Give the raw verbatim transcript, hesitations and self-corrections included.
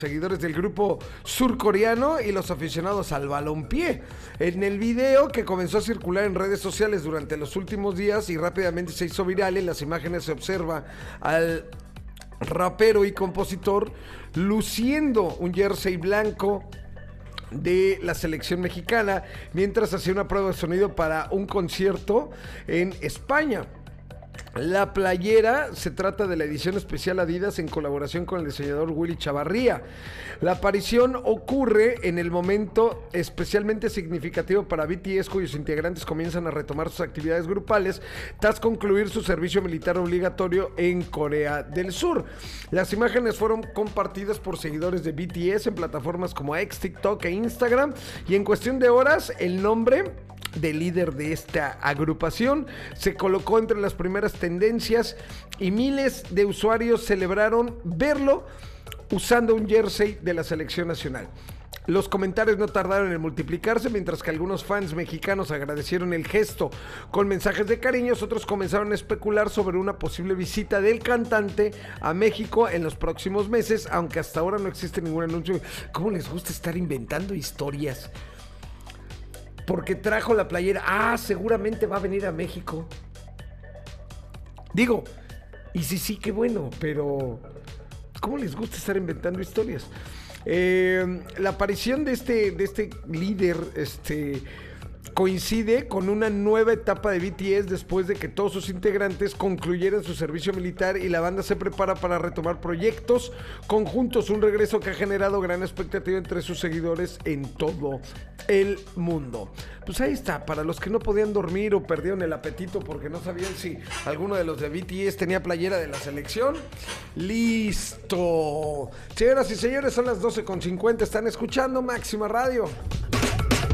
Seguidores del grupo surcoreano y los aficionados al balompié. En el video que comenzó a circular en redes sociales durante los últimos días y rápidamente se hizo viral, en las imágenes se observa al rapero y compositor luciendo un jersey blanco de la selección mexicana mientras hacía una prueba de sonido para un concierto en España. La playera se trata de la edición especial Adidas en colaboración con el diseñador Willy Chavarría. La aparición ocurre en el momento especialmente significativo para B T S, cuyos integrantes comienzan a retomar sus actividades grupales tras concluir su servicio militar obligatorio en Corea del Sur. Las imágenes fueron compartidas por seguidores de B T S en plataformas como X, TikTok e Instagram, y en cuestión de horas el nombre del líder de esta agrupación se colocó entre las primeras tendencias y miles de usuarios celebraron verlo usando un jersey de la selección nacional. Los comentarios no tardaron en multiplicarse, mientras que algunos fans mexicanos agradecieron el gesto con mensajes de cariños. Otros comenzaron a especular sobre una posible visita del cantante a México en los próximos meses, aunque hasta ahora no existe ningún anuncio. ¿Cómo les gusta estar inventando historias? Porque trajo la playera. Ah, seguramente va a venir a México. Digo, y sí, sí, qué bueno, pero ¿cómo les gusta estar inventando historias? Eh, la aparición de este, de este líder, este... coincide con una nueva etapa de B T S después de que todos sus integrantes concluyeran su servicio militar y la banda se prepara para retomar proyectos conjuntos, un regreso que ha generado gran expectativa entre sus seguidores en todo el mundo. Pues ahí está, para los que no podían dormir o perdieron el apetito porque no sabían si alguno de los de B T S tenía playera de la selección. ¡Listo! Señoras y señores, son las doce con cincuenta, están escuchando Máxima Radio.